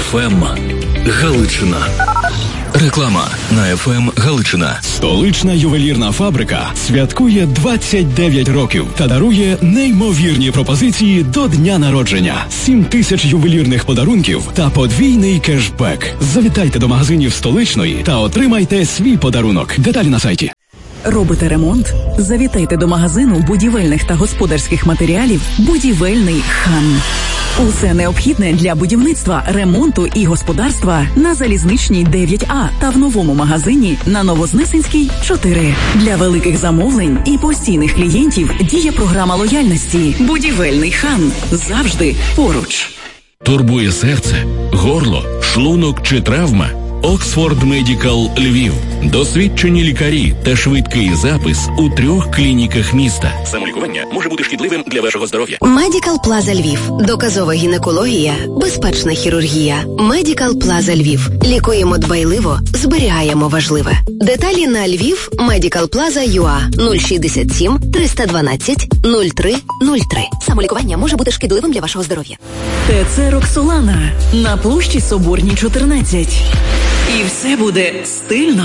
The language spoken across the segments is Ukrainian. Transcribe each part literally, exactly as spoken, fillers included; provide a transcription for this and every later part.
еф ем Галичина. Реклама на еф ем Галичина. Столична ювелірна фабрика святкує двадцять дев'ять років та дарує неймовірні пропозиції до дня народження. сім тисяч ювелірних подарунків та подвійний кешбек. Завітайте до магазинів Столичної та отримайте свій подарунок. Деталі на сайті. Робите ремонт? Завітайте до магазину будівельних та господарських матеріалів «Будівельний хан». Усе необхідне для будівництва, ремонту і господарства на Залізничній дев'ять А та в новому магазині на Новознесенській чотири. Для великих замовлень і постійних клієнтів діє програма лояльності «Будівельний хан». Завжди поруч. Турбує серце, горло, шлунок чи травма? Оксфорд Медикал Львів. Досвідчені лікарі та швидкий запис у трьох клініках міста. Самолікування може бути шкідливим для вашого здоров'я. Медикал Плаза Львів. Доказова гінекологія, безпечна хірургія. Медикал Плаза Львів. Лікуємо дбайливо, зберігаємо важливе. Деталі на Львів Медикал Плаза ю а нуль шістдесят сім триста дванадцять нуль три нуль три. Самолікування може бути шкідливим для вашого здоров'я. ТЦ «Роксолана» на площі Соборній чотирнадцять. І все буде стильно.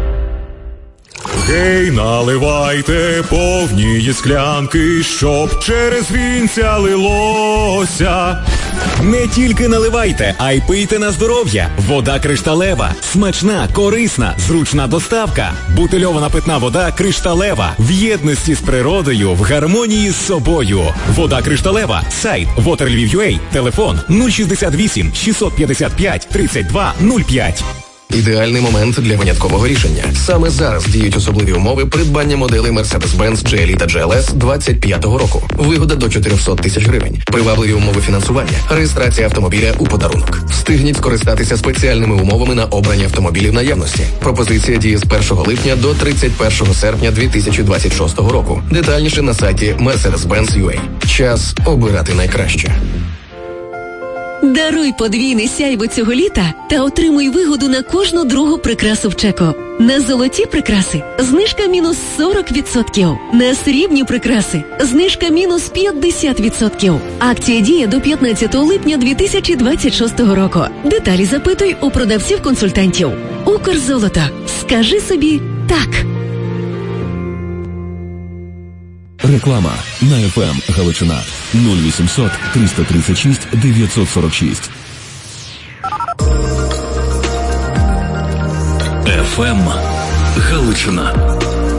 Гей, наливайте повні склянки, щоб через вінця лилося. Не тільки наливайте, а й пийте на здоров'я. Вода кришталева. Смачна, корисна, зручна доставка. Бутильована питна вода кришталева. В єдності з природою, в гармонії з собою. Вода кришталева. Сайт waterlviv.ua. Телефон нуль шістдесят вісім шістсот п'ятдесят п'ять тридцять два нуль п'ять. Ідеальний момент для виняткового рішення. Саме зараз діють особливі умови придбання моделей Mercedes-Benz джі ел і та джі ел ес двадцять п'ятого року. Вигода до чотириста тисяч гривень. Привабливі умови фінансування. Реєстрація автомобіля у подарунок. Встигніть скористатися спеціальними умовами на обрані автомобілі в наявності. Пропозиція діє з першого липня до тридцять першого серпня дві тисячі двадцять шостого року. Детальніше на сайті Mercedes-Benz точка ю а. Час обирати найкраще. Даруй подвійне сяйво цього літа та отримуй вигоду на кожну другу прикрасу в чеку. На золоті прикраси знижка мінус сорок відсотків. На срібні прикраси знижка мінус п'ятдесят відсотків. Акція діє до п'ятнадцятого липня дві тисячі двадцять шостого року. Деталі запитуй у продавців-консультантів. Укрзолото. Скажи собі «так». Реклама на еф ем Галичина. нуль вісімсот триста тридцять шість дев'ятсот сорок шість. еф ем Галичина.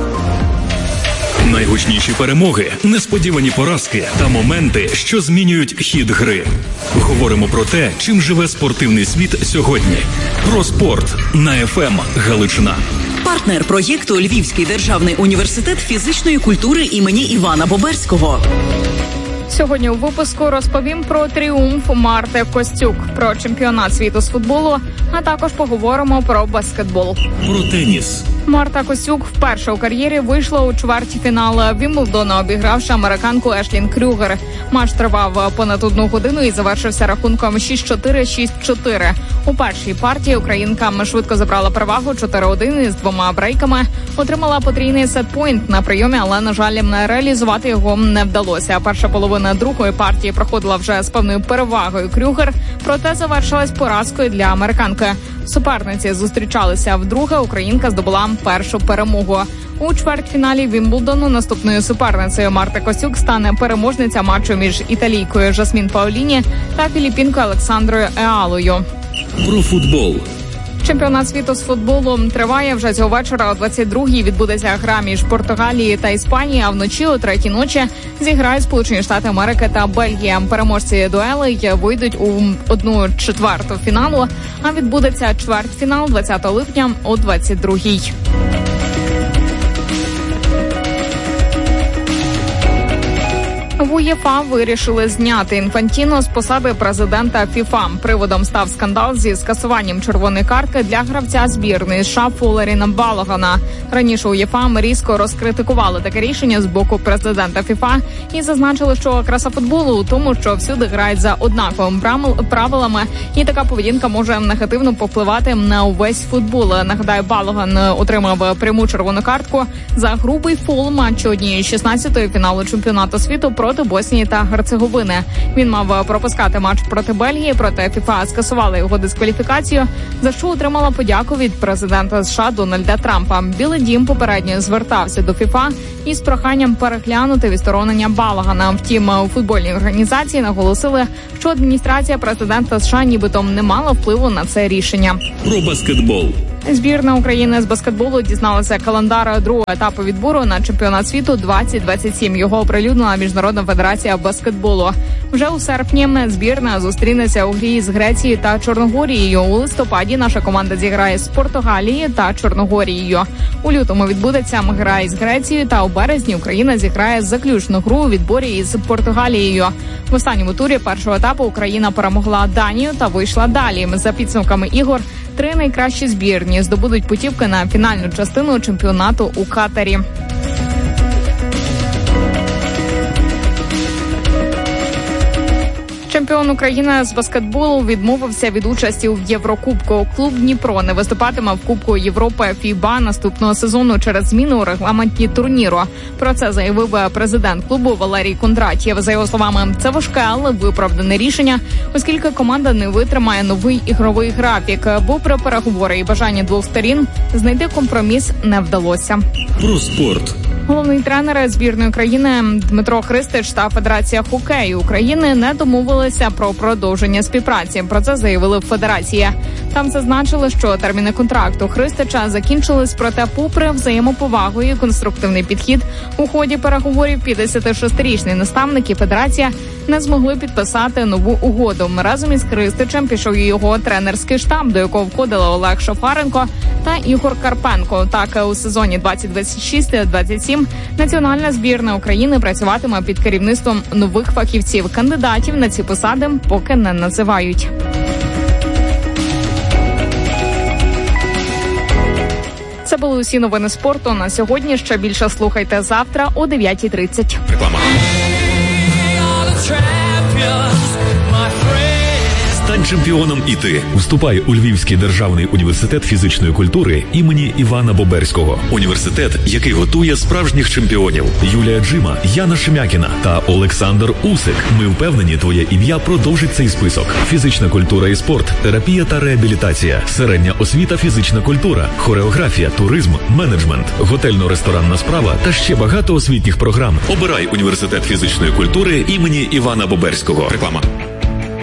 Найгучніші перемоги, несподівані поразки та моменти, що змінюють хід гри. Говоримо про те, чим живе спортивний світ сьогодні. Про спорт на еф ем Галичина. Партнер проєкту Львівський державний університет фізичної культури імені Івана Боберського. Сьогодні у випуску розповім про тріумф Марти Костюк, про чемпіонат світу з футболу, а також поговоримо про баскетбол. Про теніс. Марта Костюк вперше у кар'єрі вийшла у чвертьфінал Вімблдона, обігравши американку Ешлін Крюгер. Матч тривав понад одну годину і завершився рахунком шість чотири - шість чотири. У першій партії українка швидко забрала перевагу чотири один із двома брейками. Отримала потрійний сетпойнт на прийомі, але, на жаль, реалізувати його не вдалося. Перша половина другої партії проходила вже з певною перевагою Крюгер, проте завершилась поразкою для американки. Суперниці зустрічалися вдруге, українка здобула першу перемогу. У чвертьфіналі Вімблдону наступною суперницею Марти Костюк стане переможниця матчу між італійкою Жасмін Паоліні та філіппінкою Олександрою Еалою. Про футбол. Чемпіонат світу з футболу триває. Вже цього вечора о двадцять другій відбудеться гра між Португалією та Іспанією, а вночі о третій ночі зіграють Сполучені Штати Америки та Бельгія. Переможці дуелей вийдуть у одну четверту фіналу, а відбудеться чвертьфінал двадцятого липня о двадцять другій. В УЄФА вирішили зняти Інфантіно з посади президента ФІФА. Приводом став скандал зі скасуванням червоної картки для гравця збірної США Фолеріна Балогана. Раніше УЄФА різко розкритикували таке рішення з боку президента ФІФА і зазначили, що краса футболу у тому, що всюди грають за однаковими правилами, і така поведінка може негативно повпливати на увесь футбол. Нагадаю, Балоган отримав пряму червону картку за грубий фол матчу однієї шістнадцятої фіналу чемпіонату світу проти проти Боснії та Герцеговини. Він мав пропускати матч проти Бельгії, проте ФІФА скасувала його дискваліфікацію, за що отримала подяку від президента США Дональда Трампа. Білий дім попередньо звертався до ФІФА із проханням переглянути відсторонення Балагана. Втім, у футбольній організації наголосили, що адміністрація президента США нібито не мала впливу на це рішення. Про баскетбол. Збірна України з баскетболу дізналася календар другого етапу відбору на чемпіонат світу двадцять двадцять сім. Його оприлюднила Міжнародна федерація баскетболу. Вже у серпні збірна зустрінеться у грі з Грецією та Чорногорією. У листопаді наша команда зіграє з Португалією та Чорногорією. У лютому відбудеться гра із Грецією, та у березні Україна зіграє заключну гру у відборі із Португалією. В останньому турі першого етапу Україна перемогла Данію та вийшла далі. За підсумками ігор, три найкращі збірні здобудуть путівки на фінальну частину чемпіонату у Катарі. Чемпіон України з баскетболу відмовився від участі в Єврокубку. Клуб Дніпро не виступатиме в Кубку Європи ФІБА наступного сезону через зміну у регламенті турніру. Про це заявив президент клубу Валерій Кондратєв. За його словами, це важке, але виправдане рішення, оскільки команда не витримає новий ігровий графік. Попри переговори і бажання двох сторін, знайти компроміс не вдалося. Про спорт. Головний тренер збірної країни Дмитро Христич та Федерація хокею України не домовилися про продовження співпраці. Про це заявили в федерації. Там зазначили, що терміни контракту Христича закінчились, проте попри взаємоповагу і конструктивний підхід у ході переговорів п'ятдесятишестирічний наставник і федерація не змогли підписати нову угоду. Разом із Христичем пішов і його тренерський штаб, до якого входили Олег Шафаренко та Ігор Карпенко. Так, у сезоні двадцять двадцять шість двадцять сім національна збірна України працюватиме під керівництвом нових фахівців. Кандидатів на ці посади поки не називають. Це були усі новини спорту на сьогодні. Ще більше слухайте завтра о дев'ятій тридцять. Реклама. Стань чемпіоном і ти. Вступай у Львівський державний університет фізичної культури імені Івана Боберського. Університет, який готує справжніх чемпіонів. Юлія Джима, Яна Шемякіна та Олександр Усик. Ми впевнені, твоє ім'я продовжить цей список. Фізична культура і спорт, терапія та реабілітація, середня освіта, фізична культура, хореографія, туризм, менеджмент, готельно-ресторанна справа та ще багато освітніх програм. Обирай університет фізичної культури імені Івана Боберського. Реклама.